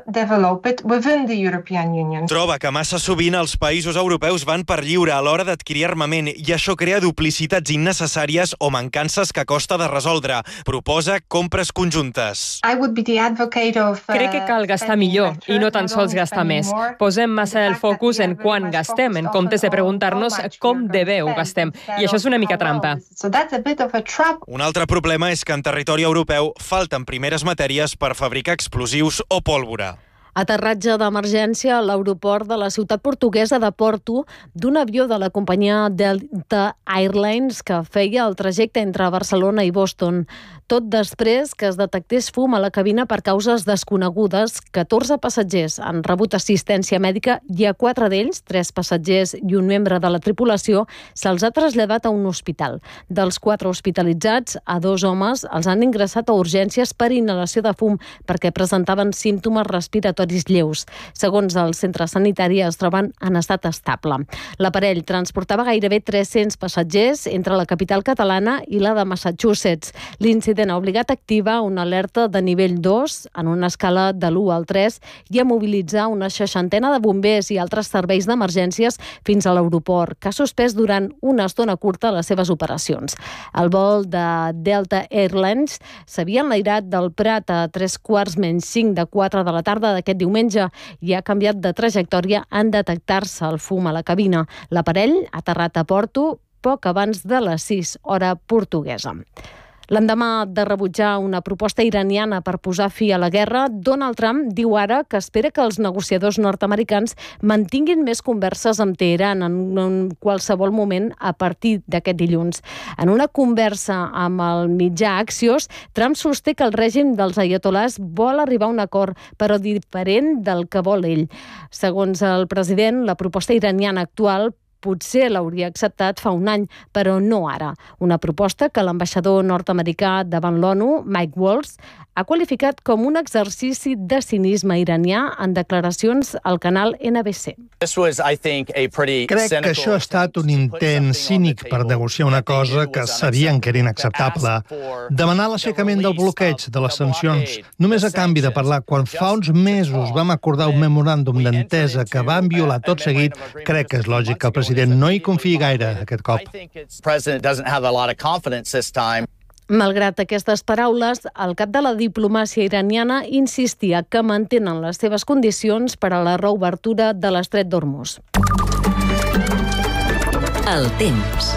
Troba que massa sovint els països europeus van per lliure a l'hora d'adquirir armament i això crea duplicitats innecessàries o mancances que costa de resoldre. Proposa compres conjuntes. Crec que cal gastar millor i no tan sols gastar més. Posem massa el focus en quan gastem, en comptes de preguntar-nos com de bé ho gastem. I això és una mica trampa. Un altre problema és que en territori europeu falten primeres matèries per fabricar explosius o pólvora. Aterratge d'emergència a l'aeroport de la ciutat portuguesa de Porto d'un avió de la companyia Delta Airlines que feia el trajecte entre Barcelona i Boston. Tot després que es detectés fum a la cabina per causes desconegudes, 14 passatgers han rebut assistència mèdica i a 4 d'ells, 3 passatgers i un membre de la tripulació, se'ls ha traslladat a un hospital. Dels 4 hospitalitzats, a 2 homes els han ingressat a urgències per inhalació de fum perquè presentaven símptomes respiratoris lleus. Segons el centre sanitari, es troben en estat estable. L'aparell transportava gairebé 300 passatgers entre la capital catalana i la de Massachusetts. L'incident ha obligat a activar una alerta de nivell 2 en una escala de l'1 al 3 i a mobilitzar una 60 de bombers i altres serveis d'emergències fins a l'aeroport, que ha suspès durant una estona curta les seves operacions. El vol de Delta Airlines s'havia enlairat del Prat a 3:45 de 4 de la tarda d'aquest diumenge i ha canviat de trajectòria en detectar-se el fum a la cabina. L'aparell ha aterrat a Porto poc abans de les 6, hora portuguesa. L'endemà de rebutjar una proposta iraniana per posar fi a la guerra, Donald Trump diu ara que espera que els negociadors nord-americans mantinguin més converses amb Teheran en qualsevol moment a partir d'aquest dilluns. En una conversa amb el mitjà Axios, Trump sosté que el règim dels aiatolars vol arribar a un acord, però diferent del que vol ell. Segons el president, la proposta iraniana actual potser l'hauria acceptat fa un any, però no ara. Una proposta que l'ambaixador nord-americà davant l'ONU, Mike Waltz, ha qualificat com un exercici de cinisme iranià en declaracions al canal NBC. Crec que això ha estat un intent cínic per negociar una cosa que sabien que era inacceptable. Demanar l'aixecament del bloqueig de les sancions només a canvi de parlar quan fa uns mesos vam acordar un memoràndum d'entesa que van violar tot seguit, crec que és lògic que el president no hi confiï gaire aquest cop. Malgrat aquestes paraules, el cap de la diplomàcia iraniana insistia que mantenen les seves condicions per a la reobertura de l'estret d'Hormuz. El temps.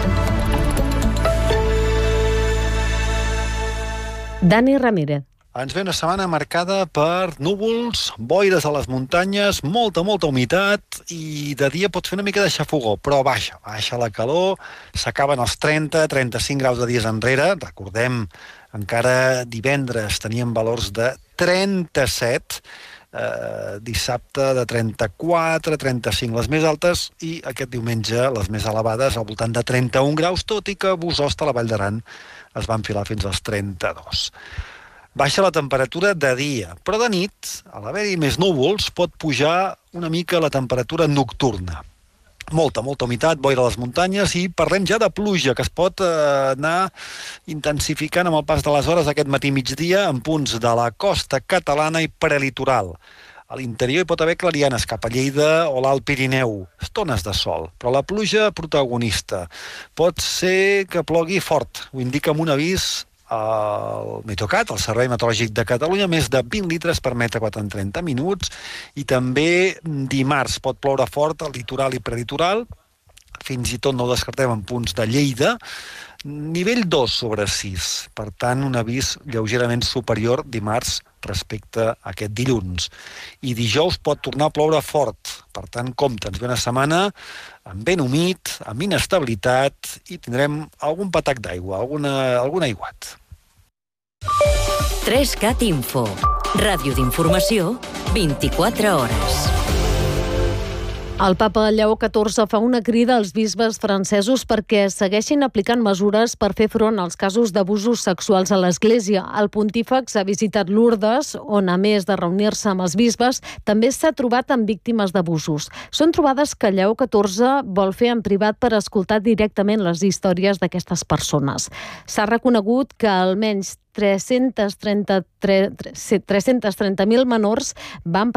Dani Ramírez. Ens ve una setmana marcada per núvols, boires a les muntanyes, molta humitat i de dia pot fer una mica de xafogó, però baixa la calor, s'acaben els 30-35 graus de dies enrere. Recordem, encara divendres teníem valors de 37, dissabte de 34-35 les més altes i aquest diumenge les més elevades al voltant de 31 graus, tot i que a Bosost, a la Vall d'Aran, es va enfilar fins als 32. Baixa la temperatura de dia, però de nit, a l'haver-hi més núvols, pot pujar una mica la temperatura nocturna. Molta humitat, boira a les muntanyes i parlem ja de pluja, que es pot anar intensificant amb el pas de les hores aquest matí-migdia en punts de la costa catalana i prelitoral. A l'interior hi pot haver clarianes cap a Lleida o l'Alt Pirineu, estones de sol, però la pluja protagonista. Pot ser que plogui fort, ho indica amb un avís el Meteocat, el Servei Meteorològic de Catalunya, més de 20 litres per metre quadrat en 30 minuts, i també dimarts pot ploure fort al litoral i prelitoral, fins i tot no ho descartem en punts de Lleida, nivell 2 sobre 6, per tant un avís lleugerament superior dimarts respecte a aquest dilluns. I dijous pot tornar a ploure fort, per tant compte, ens ve una setmana amb vent humit, amb inestabilitat i tindrem algun patac d'aigua, algun aiguat. 3CAT Info, ràdio d'informació, 24 hores. El papa Lleó XIV fa una crida als bisbes francesos perquè segueixin aplicant mesures per fer front als casos d'abusos sexuals a l'Església. El pontífex ha visitat Lourdes, on a més de reunir-se amb els bisbes, també s'ha trobat amb víctimes d'abusos. Són trobades que Lleó XIV vol fer en privat per escoltar directament les històries d'aquestes persones. S'ha reconegut que almenys 330.000 menors van